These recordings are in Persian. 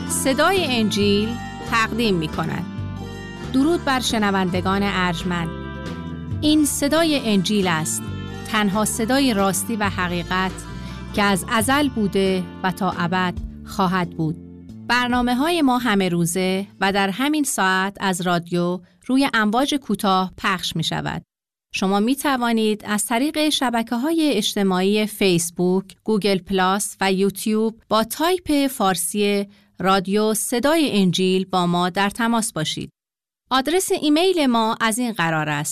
صدای انجیل تقدیم می کند. درود بر شنوندگان ارجمند. این صدای انجیل است، تنها صدای راستی و حقیقت که از ازل بوده و تا ابد خواهد بود. برنامه‌های ما همه روزه و در همین ساعت از رادیو روی امواج کوتاه پخش می شود. شما می توانید از طریق شبکه‌های اجتماعی فیسبوک، گوگل پلاس و یوتیوب با تایپ فارسی رادیو صدای انجیل با ما در تماس باشید. آدرس ایمیل ما از این قرار است: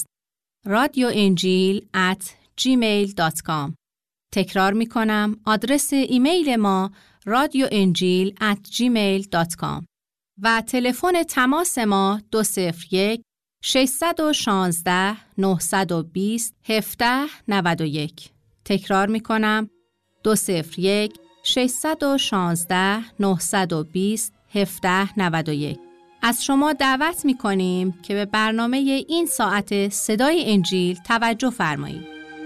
radioenjil@gmail.com. تکرار می کنم، آدرس ایمیل ما radioenjil@gmail.com و تلفن تماس ما 201 616 920 1791. تکرار می کنم، 201 616 920 1791. از شما دعوت می کنیم که به برنامه این ساعت صدای انجیل توجه فرمایید.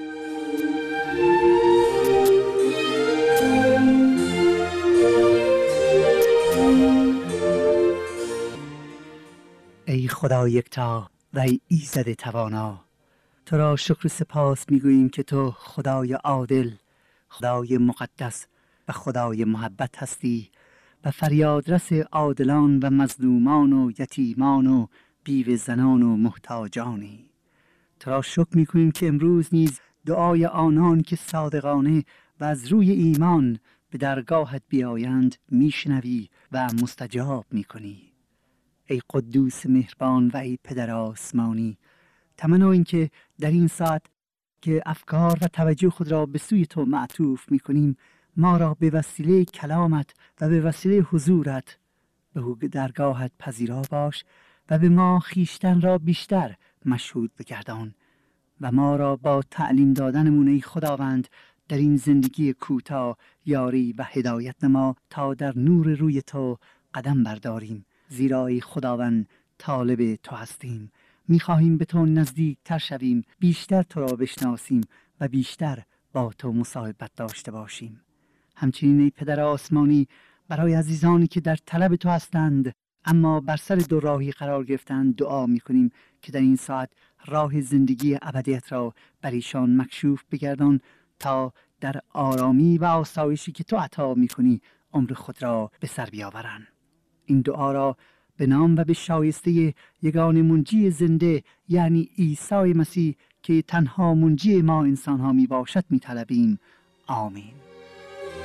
ای خدا یکتا و ای ایزد توانا، تو را شکر و سپاس میگوییم که تو خدای عادل، خدای مقدس و خدای محبت هستی و فریادرس عادلان و مظلومان و یتیمان و بیوه زنان و محتاجانی. تو را شکر میکنیم که امروز نیز دعای آنان که صادقانه و از روی ایمان به درگاهت بیایند میشنوی و مستجاب میکنی. ای قدوس مهربان و ای پدر آسمانی، تمنا این که در این ساعت که افکار و توجه خود را به سوی تو معطوف میکنیم، ما را به وسیله کلامت و به وسیله حضورت به درگاهت پذیرا باش و به ما خیشتن را بیشتر مشهود بگردان و ما را با تعلیم دادنمون ای خداوند در این زندگی کوتاه یاری و هدایت نما تا در نور روی تو قدم برداریم، زیرا ای خداوند طالب تو هستیم. می‌خواهیم به تو نزدیک تر شویم، بیشتر تو را بشناسیم و بیشتر با تو مصاحبت داشته باشیم. همچنین ای پدر آسمانی، برای عزیزانی که در طلب تو هستند اما بر سر دو راهی قرار گرفتند دعا می‌کنیم که در این ساعت راه زندگی ابدیت را بر ایشان مکشوف بگردان تا در آرامی و آسایشی که تو عطا می‌کنی عمر خود را به سر بیاورند. این دعا را به نام و به شایسته یگانه منجی زنده یعنی عیسی مسیح که تنها منجی ما انسان ها می باشد می طلبیم. آمین.